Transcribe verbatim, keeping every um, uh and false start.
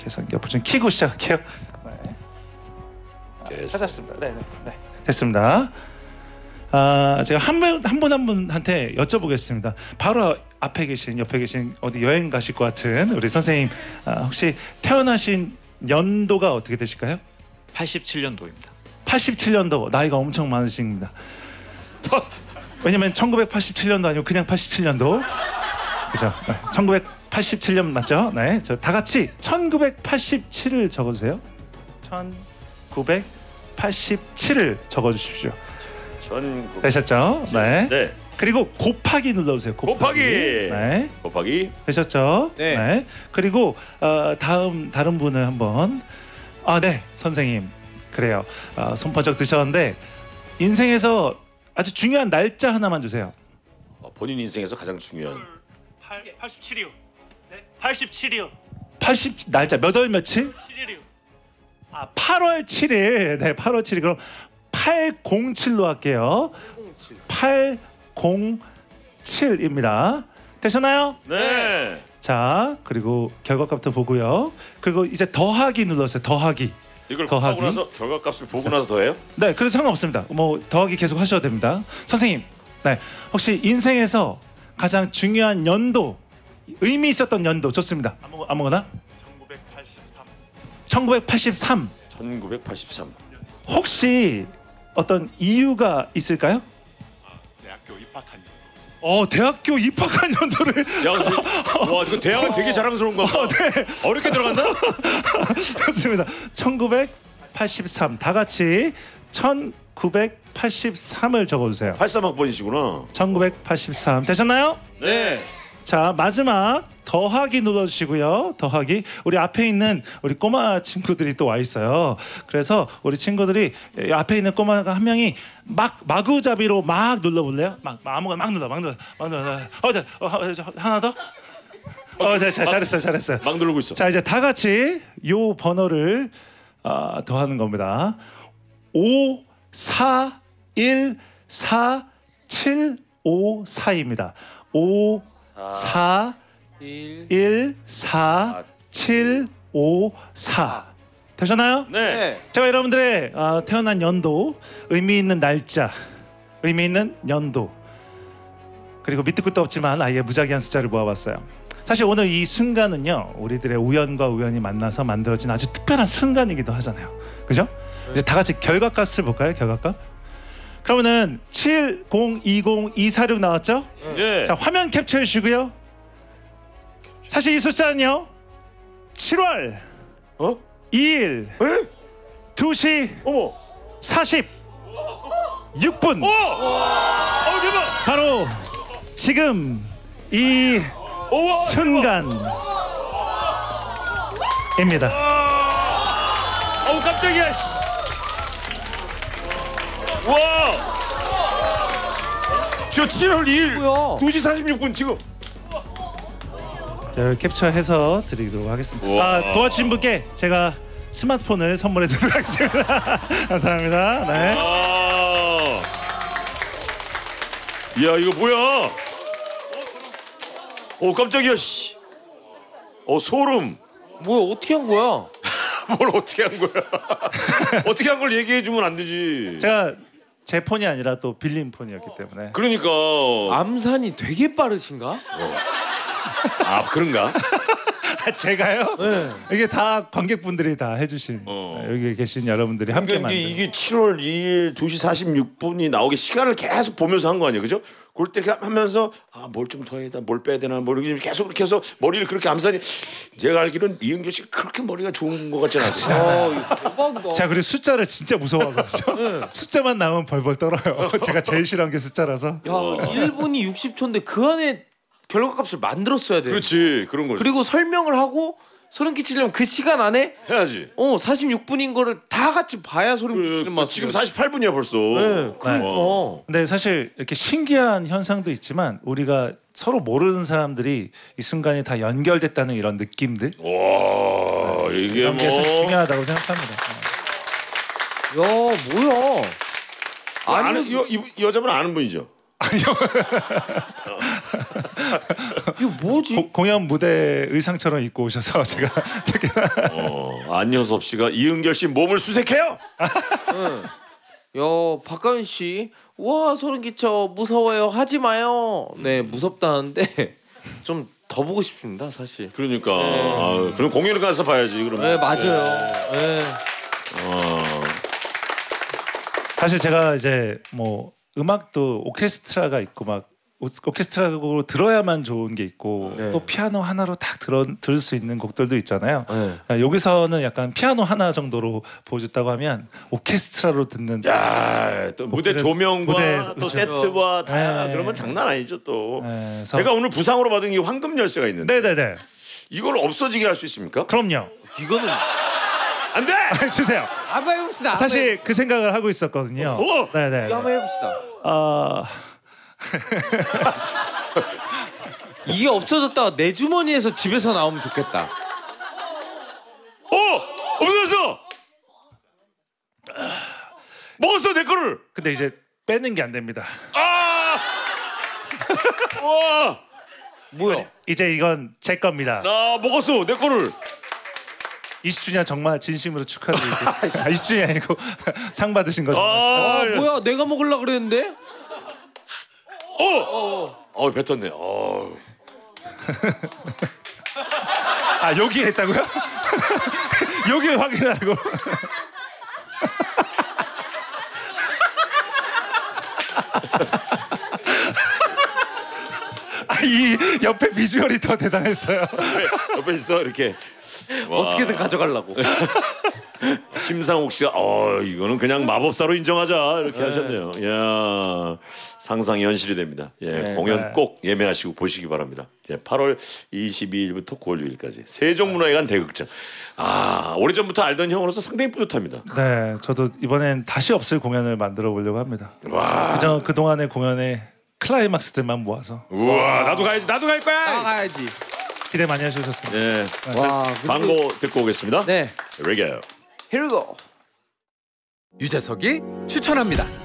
계산 옆을 좀 키고 시작할게요. 네. 아, 찾았습니다. 네, 네, 네. 됐습니다. 아, 제가 한 분 한 분 한 분한테 여쭤보겠습니다. 바로 앞에 계신 옆에 계신 어디 여행 가실 것 같은 우리 선생님, 아, 혹시 태어나신 연도가 어떻게 되실까요? 팔십칠 년도입니다. 팔십칠 년도 나이가 엄청 많으십니다. 왜냐면 천구백팔십칠 년도 아니고 그냥 팔십칠 년도. 그죠? 네. 천구백팔십칠 년 맞죠? 네, 저 다 같이 천구백팔십칠을 적어주세요. 천구백팔십칠을 적어주십시오. 천구백... 되셨죠? 네. 네. 그리고 곱하기 눌러주세요. 곱하기. 곱하기. 네. 곱하기. 되셨죠? 네. 네. 그리고 어, 다음 다른 분을 한번. 아, 네, 선생님. 그래요. 어, 손 번쩍 드셨는데 인생에서 아주 중요한 날짜 하나만 주세요. 어, 본인 인생에서 가장 중요한. 팔십칠이요. 네, 팔십칠이요. 팔십 날짜 몇 월 며칠? 칠일이요. 아, 팔월 칠일. 네, 팔월 칠일. 그럼 팔공칠로 할게요. 팔공칠입니다. 되셨나요? 네. 자, 그리고 결과값도 보고요. 그리고 이제 더하기 눌러주세요. 더하기. 이걸 더하기. 하고 나서 결과값을 보고 나서 더해요? 네, 그래서 상관없습니다. 뭐 더하기 계속 하셔도 됩니다. 선생님, 네, 혹시 인생에서 가장 중요한 연도, 의미 있었던 연도 좋습니다. 아무, 아무거나. 천구백팔십삼. 천구백팔십삼. 천구백팔십삼. 혹시 어떤 이유가 있을까요? 아, 대학교 입학한 년. 어, 대학교 입학한 연도를. 야, 와, 이거 대학은 되게 자랑스러운 거. 어, 네. 어렵게 들어갔나? 좋습니다. 천구백팔십삼. 다 같이 천구백팔십삼을 적어주세요. 팔십삼 학번이시구나. 천구백팔십삼. 되셨나요? 네. 자, 마지막 더하기 눌러주시고요. 더하기. 우리 앞에 있는 우리 꼬마 친구들이 또 와 있어요. 그래서 우리 친구들이 앞에 있는 꼬마가 한 명이 막 마구잡이로 막 눌러볼래요? 막, 막 아무거나 막 눌러, 막 눌러, 막 눌러. 어, 자, 어, 하나 더. 어, 자, 자, 잘했어요, 잘했어요. 막 누르고 있어. 자, 이제 다 같이 요 번호를 어, 더하는 겁니다. 오, 사, 일, 사, 칠, 오, 사입니다. 오, 사, 일, 사, 칠, 오, 사. 되셨나요? 네. 제가 여러분들의 어, 태어난 연도, 의미 있는 날짜, 의미 있는 연도, 그리고 밑도 끝도 없지만 아예 무작위한 숫자를 모아봤어요. 사실 오늘 이 순간은요, 우리들의 우연과 우연이 만나서 만들어진 아주 특별한 순간이기도 하잖아요. 그죠? 이제 다 같이 결과값을 볼까요? 결과값. 그러면은 칠공이공이사육 나왔죠? 네. 자, 화면 캡처해 주시고요. 사실 이 숫자는요, 칠월 어? 이일 에? 두 시 어머. 사십육 분. 어! 어, 대박. 바로 지금 이 오, 순간입니다. 어우, 깜짝이야. 와. 저 칠월 이일 뭐야? 두 시 사십육 분 지금. 자, 캡처해서 드리도록 하겠습니다. 우와. 아, 도와주신 분께 제가 스마트폰을 선물해 드리도록 하겠습니다. 감사합니다. 네. 아. 야, 이거 뭐야? 오, 깜짝이야. 씨. 어, 소름. 뭐야, 어떻게 한 거야? 뭘 어떻게 한 거야? 어떻게 한 걸 얘기해 주면 안 되지. 제가 제 폰이 아니라 또 빌린 폰이었기 때문에. 그러니까. 암산이 되게 빠르신가? 아, 그런가? 아, 제가요? 네. 이게 다 관객분들이 다 해주신, 어. 여기 계신 여러분들이 함께 그러니까 만든. 이게, 이게 칠월 이일 두 시 사십육 분이 나오게 시간을 계속 보면서 한 거 아니에요, 그죠? 그럴 때 하면서 아, 뭘 좀 더 해야 되나, 뭘 빼야 되나, 뭐 이렇게 계속 그렇게 해서 머리를 그렇게 암산이. 제가 알기로는 이은결 씨가 그렇게 머리가 좋은 것 같지 않아요. 어, 이거 대박이다. 자, 그리고 숫자를 진짜 무서워하거든요. 네. 숫자만 나오면 벌벌 떨어요. 제가 제일 싫어하는 게 숫자라서. 야, 일 분이 육십 초인데 그 안에 결과값을 만들었어야 돼. 그렇지, 그런 거지. 그리고 설명을 하고 소름 끼치려면 그 시간 안에 해야지. 어 사십육 분인 거를 다 같이 봐야 소름 그, 끼치는 그, 맛. 지금 사십팔 분이야 벌써. 네, 그러니까. 어. 근데 사실 이렇게 신기한 현상도 있지만 우리가 서로 모르는 사람들이 이 순간이 다 연결됐다는 이런 느낌들. 와, 이게 이런 게 사실 뭐. 중요하다고 생각합니다. 야, 뭐야? 아는 아니, 여, 이, 이 여자분 아는 분이죠. 아니요. 이거 뭐지? 고, 공연 무대 의상처럼 입고 오셔서 제가 되게 어, 안효섭 씨가 이은결 씨 몸을 수색해요. 응. 야 박가은 씨, 와 소름 끼쳐 무서워요 하지 마요. 네 무섭다는데 좀 더 보고 싶습니다 사실. 그러니까 아, 그럼 공연을 가서 봐야지. 그러면. 네 맞아요. 네. 어. 사실 제가 이제 뭐 음악도 오케스트라가 있고 막 오- 오케스트라곡으로 들어야만 좋은 게 있고 네. 또 피아노 하나로 딱 들어 들을 수 있는 곡들도 있잖아요. 네. 아, 여기서는 약간 피아노 하나 정도로 보여줬다고 하면 오케스트라로 듣는 야, 또 무대 곡들은 조명과 무대에서- 또 그렇죠. 세트와 다 네. 그러면 장난 아니죠 또. 네, 그래서- 제가 오늘 부상으로 받은 게 황금 열쇠가 있는데 네네네. 이걸 없어지게 할 수 있습니까? 그럼요. 이거는 안 돼. 주세요. 한번 해봅시다. 사실 그 생각을 하고 있었거든요. 어? 네네. 이거 한번 해봅시다. 어, 이게 없어졌다가 내 주머니에서 집에서 나오면 좋겠다. 어, 없어졌어. 먹었어 내 거를. 근데 이제 빼는 게 안 됩니다. 아, 와, 뭐야? 이제 이건 제 겁니다. 나 먹었어 내 거를. 이십 주년 정말 진심으로 축하드리고 아, 이십 주년이 아니고 상 받으신 거죠. 아, 아 뭐야? 내가 먹으려 그랬는데? 어, 어, 뱉었네. 어, 아 여기에 했다고요? 여기에 확인하고. 아, 이 옆에 비주얼이 더 대단했어요. 옆에, 옆에 있어 이렇게. 와. 어떻게든 가져가려고. 심상욱 씨가 어 이거는 그냥 마법사로 인정하자 이렇게 하셨네요. 야 상상이 현실이 됩니다. 예 네. 공연 네. 꼭 예매하시고 보시기 바랍니다. 예, 팔월 이십이일부터 구월 육일까지 세종문화회관 대극장. 아 오래전부터 알던 형으로서 상당히 뿌듯합니다. 네, 저도 이번엔 다시 없을 공연을 만들어 보려고 합니다. 와, 그저 그 동안의 공연에 클라이막스들만 모아서 우와 나도 가야지 나도 갈 거야. 나가야지. 기대 많이 해주셨습니다. 네 와. 그리고- 광고 듣고 오겠습니다. 네. Here we go. Here we go. 유재석이 추천합니다.